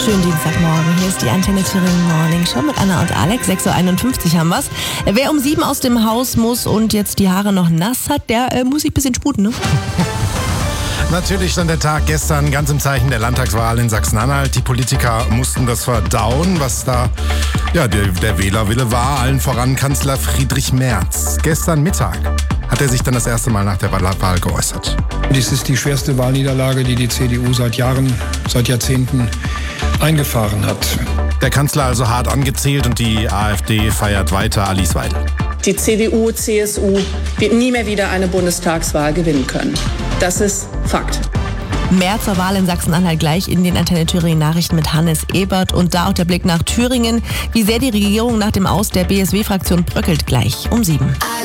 Schönen Dienstagmorgen, hier ist die Antenne Thüringen Morning Show mit Anna und Alex. 6.51 Uhr haben wir's. Wer um 7 aus dem Haus muss und jetzt die Haare noch nass hat, der muss sich ein bisschen sputen, ne? Natürlich stand der Tag gestern ganz im Zeichen der Landtagswahl in Sachsen-Anhalt. Die Politiker mussten das verdauen, was da der Wählerwille war. Allen voran Kanzler Friedrich Merz. Gestern Mittag hat er sich dann das erste Mal nach der Wahl geäußert. Dies ist die schwerste Wahlniederlage, die die CDU seit Jahrzehnten eingefahren hat. Der Kanzler also hart angezählt und die AfD feiert weiter Alice Weidel. Die CDU, CSU wird nie mehr wieder eine Bundestagswahl gewinnen können. Das ist Fakt. Mehr zur Wahl in Sachsen-Anhalt gleich in den Antenne Thüringen Nachrichten mit Hannes Ebert. Und da auch der Blick nach Thüringen. Wie sehr die Regierung nach dem Aus der BSW-Fraktion bröckelt, gleich um 7.